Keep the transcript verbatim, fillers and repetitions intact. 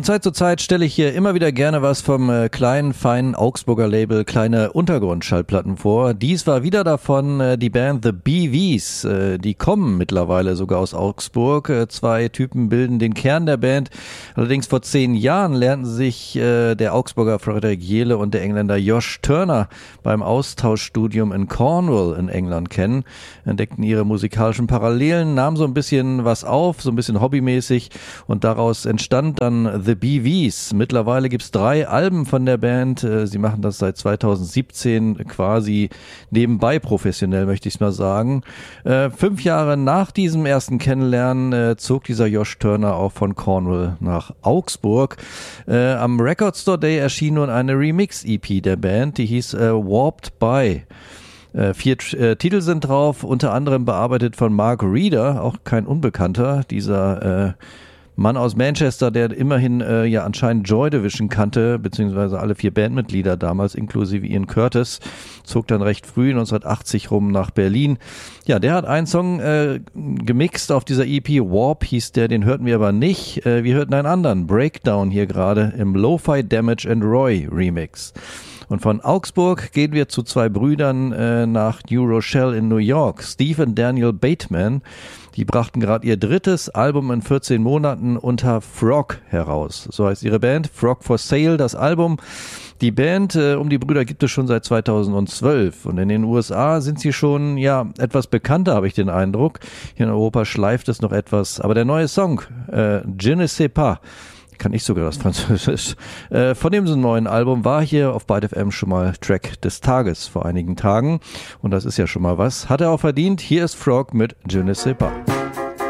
Von Zeit zu Zeit stelle ich hier immer wieder gerne was vom äh, kleinen, feinen Augsburger Label Kleine Untergrundschallplatten vor. Dies war wieder davon äh, die Band The B Vs. Äh, die kommen mittlerweile sogar aus Augsburg. Äh, zwei Typen bilden den Kern der Band. Allerdings vor zehn Jahren lernten sich äh, der Augsburger Frederik Jehle und der Engländer Josh Turner beim Austauschstudium in Cornwall in England kennen, entdeckten ihre musikalischen Parallelen, nahmen so ein bisschen was auf, so ein bisschen hobbymäßig, und daraus entstand dann The B Vs. Mittlerweile gibt's drei Alben von der Band. Sie machen das seit zweitausendsiebzehn quasi nebenbei professionell, möchte ich mal sagen. Äh, fünf Jahre nach diesem ersten Kennenlernen äh, zog dieser Josh Turner auch von Cornwall nach Augsburg. Äh, am Record Store Day erschien nun eine Remix-E P der Band, die hieß äh, Warped By. Äh, vier äh, Titel sind drauf, unter anderem bearbeitet von Mark Reeder, auch kein Unbekannter, dieser äh, Mann aus Manchester, der immerhin äh, ja anscheinend Joy Division kannte, beziehungsweise alle vier Bandmitglieder damals, inklusive Ian Curtis, zog dann recht früh neunzehnhundertachtzig rum nach Berlin. Ja, der hat einen Song äh, gemixt auf dieser E P, Warp hieß der, den hörten wir aber nicht. Äh, wir hörten einen anderen, Breakdown, hier gerade im Lo-Fi Damage and Roy Remix. Und von Augsburg gehen wir zu zwei Brüdern äh, nach New Rochelle in New York, Steve und Daniel Bateman. Die brachten gerade ihr drittes Album in vierzehn Monaten unter Frog heraus. So heißt ihre Band, Frog for Sale, das Album. Die Band äh, um die Brüder gibt es schon seit zweitausendzwölf und in den U S A sind sie schon ja etwas bekannter, habe ich den Eindruck. Hier in Europa schleift es noch etwas. Aber der neue Song, äh, Je ne sais pas, kann ich sogar das Französisch, äh, von dem so neuen Album war hier auf Byte F M schon mal Track des Tages vor einigen Tagen. Und das ist ja schon mal was. Hat er auch verdient. Hier ist Frog mit Je ne sais pas.